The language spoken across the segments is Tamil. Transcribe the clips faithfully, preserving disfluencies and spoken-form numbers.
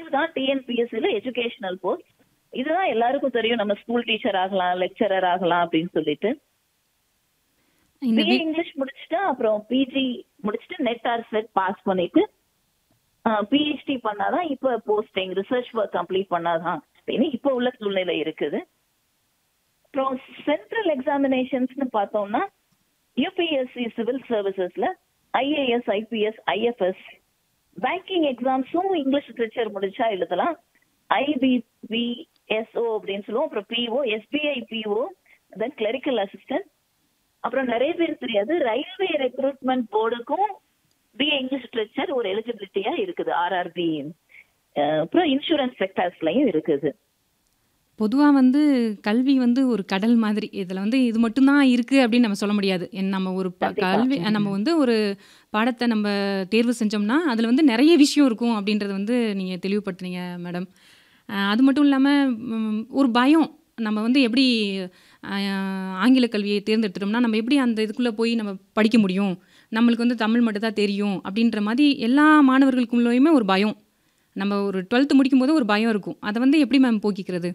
தான் டிஎன்பிஎஸ்சில எஜுகேஷனல் போஸ்ட். இதுதான் எல்லாருக்கும் தெரியும், நம்ம ஸ்கூல் டீச்சர் ஆகலாம், லெக்சரர் ஆகலாம் அப்படின்னு சொல்லிட்டு. இந்த பிஏ வி இங்கிலீஷ் முடிச்சுட்டு அப்புறம் பிஜி முடிச்சுட்டு நெட் ஆர் செட் பாஸ் பண்ணிட்டு பிஹெச்டி பண்ணாதான் இப்ப போஸ்டிங், ரிசர்ச் ஒர்க் கம்ப்ளீட் பண்ணாதான் அப்படின்னு இப்ப உள்ள சூழ்நிலை இருக்குது. அப்புறம் சென்ட்ரல் எக்ஸாமினேஷன்ஸ்னு பார்த்தோம்னா UPSC civil சர்வீசஸ்ல IAS, IPS, IFS, banking எக்ஸாம்ஸும் English literature முடிச்சா எழுதலாம். ஐபிபிஎஸ்ஓ அப்படின்னு சொல்லுவோம். அப்புறம் பிஓ, எஸ்பிஐ பிஓ, தென் கிளரிக்கல் அசிஸ்டன்ட். அப்புறம் நிறைய பேர் தெரியாது, railway recruitment போர்டுக்கும் BA English literature ஒரு எலிஜிபிலிட்டியா இருக்குது. ஆர்ஆர்பி, அப்புறம் இன்சூரன்ஸ் செக்டர்ஸ்லயும் இருக்குது. பொதுவா வந்து கல்வி வந்து ஒரு கடல் மாதிரி. இதுல வந்து இது மட்டும் தான் இருக்கு அப்படின்னு நம்ம சொல்ல முடியாது. என் நம்ம ஒரு ப கண்டிப்பா. கல்வி நம்ம வந்து ஒரு பாடத்த நம்ம தேர்வு செஞ்சோம்னா, அதுல வந்து நெறைய விஷயம் இருக்கும் அப்படின்றத வந்து நீங்க தெளிவுபடுத்துனீங்க மேடம். அ அது மட்டும் இல்லாம ம் ஒரு பயம். நம்ம வந்து எப்படி அ ஆங்கில கல்வியை தேர்ந்தெடுத்துட்டோம்னா, நம்ம எப்படி அந்த இதுக்குள்ள போய் நம்ம படிக்க முடியும்? நம்மளுக்கு வந்து தமிழ் மட்டும் தான் தெரியும் அப்படின்ற மாரி எல்லா மாணவர்களுக்குள்ளயுமே ஒரு பயம். நம்ம ஒரு ட்வெல்த் முடிக்கும்போது ஒரு பயம் இருக்கும். அத வந்து எப்படி மேம் போக்கிக்கிறது?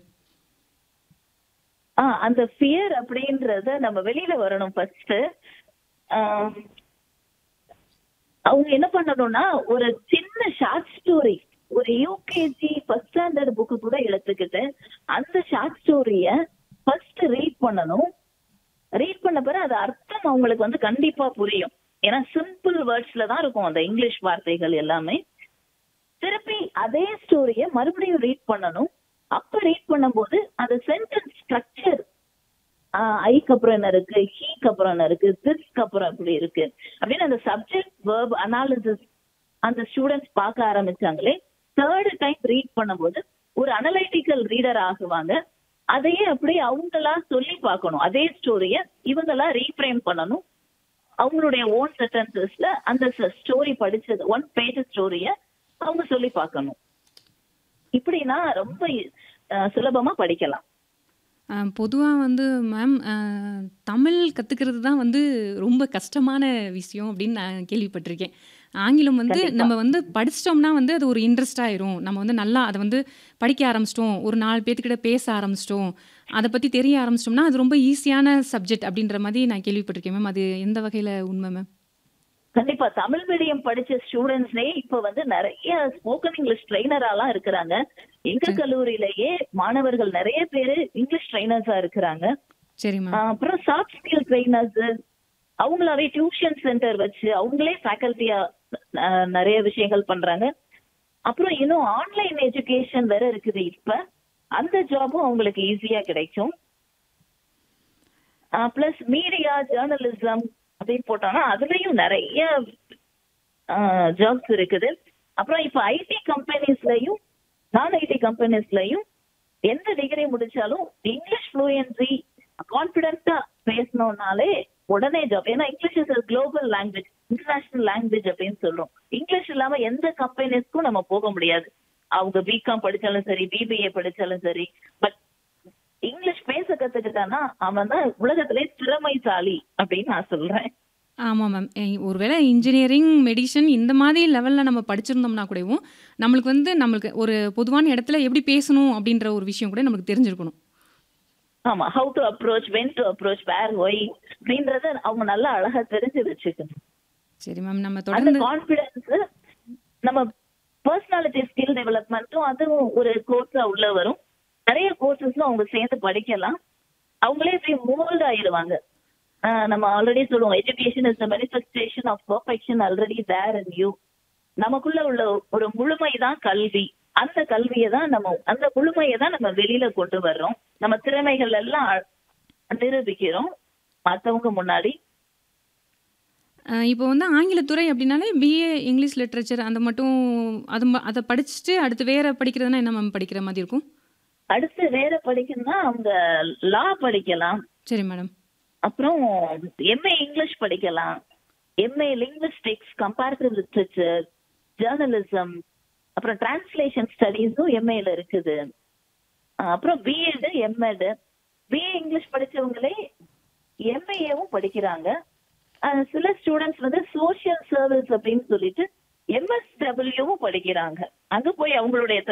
ஆ அந்த ஃபியர் அப்படின்றத நம்ம வெளியில வரணும் ஃபர்ஸ்ட். அவங்க என்ன பண்ணணும்னா, ஒரு சின்ன ஷார்ட் ஸ்டோரி, ஒரு யூகேஜி ஃபர்ஸ்ட் ஸ்டாண்டர்ட் புக்கு கூட எடுத்துக்கிட்டு அந்த ஷார்ட் ஸ்டோரிய ஃபர்ஸ்ட் ரீட் பண்ணணும். ரீட் பண்ண பிறகு அது அர்த்தம் அவங்களுக்கு வந்து கண்டிப்பா புரியும். ஏன்னா சிம்பிள் வேர்ட்ஸ்ல தான் இருக்கும் அந்த இங்கிலீஷ் வார்த்தைகள் எல்லாமே. திருப்பி அதே ஸ்டோரிய மறுபடியும் ரீட் பண்ணணும். அப்ப ரீட் பண்ணும்போது அந்த சென்டென்ஸ் ஸ்ட்ரக்சர், ஐக்கு அப்புறம் என்ன இருக்கு, ஹீக்கு அப்புறம் என்ன இருக்கு, திஸ்க்கு அப்புறம் எப்படி இருக்கு அப்படின்னு அந்த சப்ஜெக்ட் வெர்ப் அனாலிசிஸ் அந்த ஸ்டூடெண்ட்ஸ் பார்க்க ஆரம்பிச்சாங்களே, தேர்ட் டைம் ரீட் பண்ணும்போது ஒரு அனலைட்டிக்கல் ரீடர் ஆகுவாங்க. அதையே அப்படியே அவங்களா சொல்லி பார்க்கணும். அதே ஸ்டோரிய இவங்களா ரீஃப்ரேம் பண்ணணும். அவங்களுடைய ஓன் சென்டென்சஸ்ல அந்த ஸ்டோரி படிச்சது ஒன் பேஜ் ஸ்டோரிய அவங்க சொல்லி பார்க்கணும். இப்படின்னா ரொம்ப அஹ், சுலபமா படிக்கலாம். அ பொதுவா வந்து மேம் அ தமிழ் கத்துக்கிறது தான் வந்து ரொம்ப கஷ்டமான விஷயம் அப்படின்னு நான் கேள்விப்பட்டிருக்கேன். ஆங்கிலம் வந்து கண்டிப்பா. நம்ம வந்து படிச்சிட்டோம்னா வந்து அது ஒரு இன்ட்ரெஸ்ட் ஆயிரும். நம்ம வந்து நல்லா அத வந்து படிக்க ஆரம்பிச்சிட்டோம். ஒரு நாலு பேத்துக்கிட்ட பேச ஆரம்பிச்சிட்டோம். அத பத்தி தெரிய ஆரம்பிச்சிட்டோம்னா, அது ரொம்ப ஈஸியான சப்ஜெக்ட் அப்படின்ற மாரி நான் கேள்விப்பட்டிருக்கேன் மேம். அது எந்த வகையில உண்மை மேம்? கண்டிப்பா தமிழ் மீடியம் படிச்ச ஸ்டூடெண்ட்ஸே இப்ப வந்து நிறைய ஸ்போக்கன் இங்கிலீஷ் ட்ரெயினராலாம் இருக்கிறாங்க. எங்க சரி. கல்லூரியிலேயே மாணவர்கள் நிறைய பேரு இங்கிலீஷ் ட்ரெயினர்ஸா இருக்கிறாங்க. சரி மேம். ஆஹ் அப்புறம் சாஃப்ட் ஸ்கில் ட்ரெயினர்ஸ் அவங்களாவே டியூஷன் சென்டர் வச்சு அவங்களே ஃபேக்கல்ட்டியா நிறைய விஷயங்கள் பண்றாங்க. அப்புறம் இன்னும் ஆன்லைன் எஜுகேஷன் வேற இருக்குது இப்ப. அந்த ஜாபும் அவங்களுக்கு ஈஸியா கிடைக்கும். பிளஸ் மீடியா ஜேர்னலிசம் அப்படின்னு போட்டோம்னா அதுலயும் நிறைய ஜாப்ஸ் இருக்குது. அப்புறம் இப்ப ஐடி கம்பெனிஸ்லயும் நான் ஐடி கம்பெனிஸ்லயும் எந்த டிகிரி முடிச்சாலும் இங்கிலீஷ் ஃப்ளூயன்சி கான்பிடென்ட்டா பேசணும்னாலே உடனே ஜாப். ஏன்னா English is global language, international language அப்படின்னு சொல்றோம். இங்கிலீஷ் இல்லாம எந்த கம்பெனிஸ்க்கும் நம்ம போக முடியாது. அவங்க பிகாம் படிச்சாலும் சரி, பிபிஏ படிச்சாலும் சரி. பட் இங்கிலீஷ் பேச கத்துக்கிட்டானா அவன் தான் உலகத்திலே திறமைசாலி அப்படின்னு நான் சொல்றேன். ஆமா மேம். எ ஒருவேளை இன்ஜினியரிங், மெடிசின் இந்த மாதிரி லெவல்ல நம்ம படிச்சிருந்தோம்னா கூடவும், நம்மளுக்கு வந்து நம்மளுக்கு ஒரு பொதுவான இடத்துல எப்படி பேசணும் அப்படின்ற ஒரு விஷயம் கூட நமக்கு தெரிஞ்சிருக்கணும். ஆமா, how to approach, when to approach, where, Y அப்படின்றத அவங்க நல்லா அழகா தெரிஞ்சு வச்சுக்கணும். சரி மேம். நம்ம அந்த தொடர்ந்து கான்பிடன்ஸ் நம்ம பர்சனாலிட்டி ஸ்கில் டெவலப்மெண்ட்டும் அதுவும் ஒரு கோர்ஸா உள்ள வரும். நிறைய கோர்சஸ்ல அவங்க சேர்ந்து படிக்கலாம். அவங்களே இப்படி மோல்ட் ஆயிடுவாங்க. ஆஹ் நம்ம ஆல்ரெடி சொல்லுவோம், education is the manifestation of perfection already there in you. நமக்குள்ள உள்ள ஒரு முழுமை தான் கல்வி. அந்த கல்வியை தான் நம்ம அந்த முழுமையை தான் நம்ம வெளியில கொண்டு வர்றோம். நம்ம திறமைகள் எல்லாம் நிரூபிக்கிறோம் மற்றவங்க முன்னாடி. அ இப்போ வந்து ஆங்கிலத்துறை அப்படின்னாலே பிஏ இங்கிலீஷ் லிட்ரேச்சர் அந்த மட்டும் அது ம அத படிச்சுட்டு அடுத்து வேற படிக்கிறதுனா என்ன மேம் படிக்கிற மாதிரி இருக்கும்? அடுத்து வேற படிக்கணும்னா அவங்க லா படிக்கலாம். சரி மேடம். அப்புறம் எம்ஏ இங்கிலீஷ் படிக்கலாம். MA linguistics, comparative literature, journalism, அப்புறம் டிரான்ஸ்லேஷன் ஸ்டடீஸும் எம்ஏல இருக்குது. அஹ் அப்புறம் பிஎட், எம்எட். பிஏ இங்கிலீஷ் படிச்சவங்களே எம்ஏவும் படிக்கிறாங்க. அஹ் சில ஸ்டூடெண்ட்ஸ் வந்து சோஷியல் சர்வீஸ் அப்படின்னு சொல்லிட்டு எம்எஸ்டபிள்யூவும் படிக்கிறாங்க. அங்க போய் அவங்களுடைய